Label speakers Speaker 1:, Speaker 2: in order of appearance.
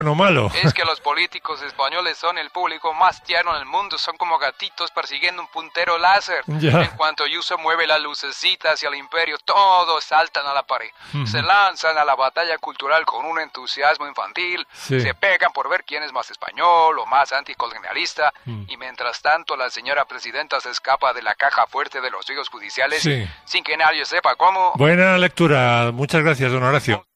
Speaker 1: bueno o malo.
Speaker 2: Es que los políticos españoles son el público más tierno del mundo, son como gatitos persiguiendo un puntero láser.
Speaker 1: Ya.
Speaker 2: En cuanto Yuso mueve la lucecita hacia el imperio, todos saltan a la pared. Se lanzan a la batalla cultural con un entusiasmo infantil,
Speaker 1: Sí.
Speaker 2: se pegan por ver quién es más español o más anticolonialista, y mientras tanto la señora presidenta se escapa de la caja fuerte de los ríos judiciales
Speaker 1: Sí.
Speaker 2: sin que nadie sepa cómo.
Speaker 1: Buena lectura. Muchas gracias, don Horacio.